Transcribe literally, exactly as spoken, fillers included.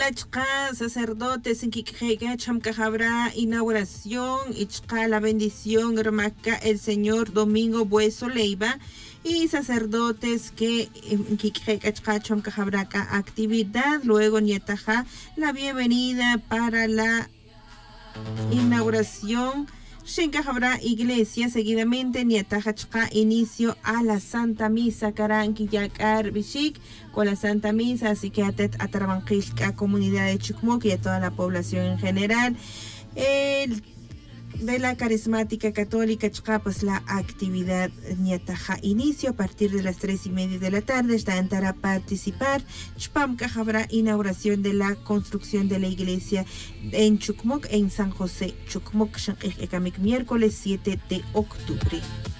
Chqa, sacerdotes en Quiqueja, Chamca habrá inauguración, Ichqa la bendición, Ramaca el señor Domingo Bueso Leiva, y sacerdotes que en Quiqueja, Chamca habrá actividad, luego Nietaja, la bienvenida para la inauguración. Shenka habrá iglesia, seguidamente Nietaja Chqa, inicio a la Santa Misa, Karanki Yakar Bishik, con la Santa Misa, así que atet atrabanquilca comunidad de Chucmoc y a toda la población en general. El de la carismática católica Chqa, pues la actividad Nietaja inicio a partir de las tres y media de la tarde. Está para participar. Chpamka habrá inauguración de la construcción de la iglesia en Chucmoc, en San José, Chucmoc, miércoles siete de octubre.